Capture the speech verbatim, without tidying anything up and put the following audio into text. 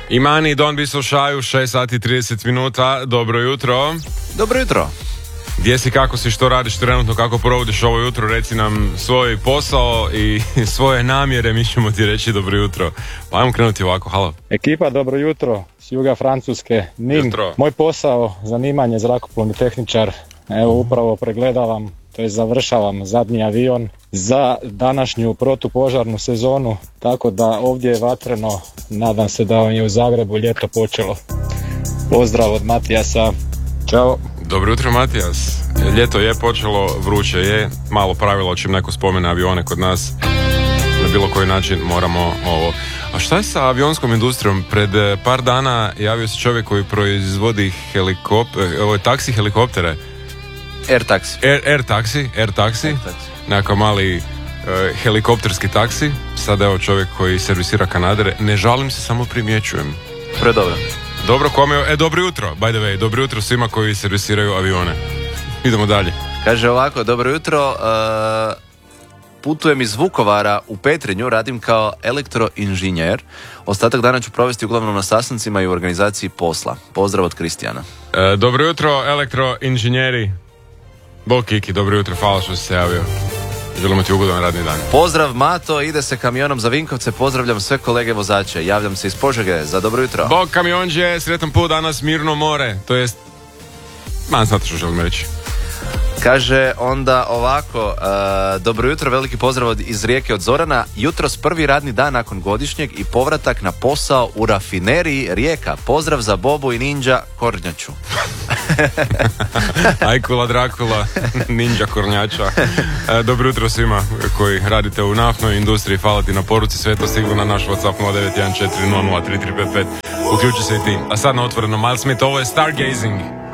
I mani, Don bi slušaju, šest sati trideset minuta, dobro jutro. Dobro jutro. Gdje si, kako si, što radiš trenutno, kako provodiš ovo jutro, reci nam svoj posao i svoje namjere, mi ćemo ti reći dobro jutro. Pa ajmo krenuti ovako, halo. Ekipa, dobro jutro, s juga Francuske, Nin. Jutro. Moj posao, zanimanje zrakoplovni tehničar, evo upravo pregledavam, to je završavam zadnji avion za današnju protupožarnu sezonu, tako da ovdje je vatreno, nadam se da vam je u Zagrebu ljeto počelo. Pozdrav od Matijasa, čao. Dobro jutro, Matijas. Ljeto je počelo, vruće je, malo pravilo čim neko spomene avione kod nas, na bilo koji način moramo ovo. A šta je sa avionskom industrijom? Pred par dana javio se čovjek koji proizvodi helikop... ovo je taksi helikoptere. Air taxi. Air, air taksi, air taksi. Air taxi. Nekakav mali uh, helikopterski taksi. Sada je ovo čovjek koji servisira kanadere. Ne žalim se, samo primjećujem. Predobro. Dobro, kome... E, dobro jutro, by the way. Dobro jutro svima koji servisiraju avione. Idemo dalje. Kaže ovako, dobro jutro. Uh, putujem iz Vukovara u Petrinju, radim kao elektroinženjer. Ostatak dana ću provesti uglavnom na sastancima i u organizaciji posla. Pozdrav od Kristijana. E, dobro jutro, elektroinženjeri. Bog Kiki, dobro jutro, hvala što si se javio. Želimo ti ugodan radni dan. Pozdrav Mato, ide se kamionom za Vinkovce, pozdravljam sve kolege vozače. Javljam se iz Požege za dobro jutro. Bog kamionđe, sretan put danas, mirno more. To jest, man, znate što želim reći. Kaže onda ovako, uh, dobro jutro, veliki pozdrav od, iz Rijeke od Zorana. Jutros prvi radni dan nakon godišnjeg i povratak na posao u rafineriji Rijeka. Pozdrav za Bobu i Ninja Kornjaču. Ajkula Drakula, Ninja Kornjača. E, dobro jutro svima koji radite u naftnoj industriji. Hvala ti na poruci, sve to stiglo na naš WhatsApp nula devet jedan četiri nula nula tri tri pet pet. Uključi se i ti. A sad na otvoreno Miles Smith, ovo je Stargazing.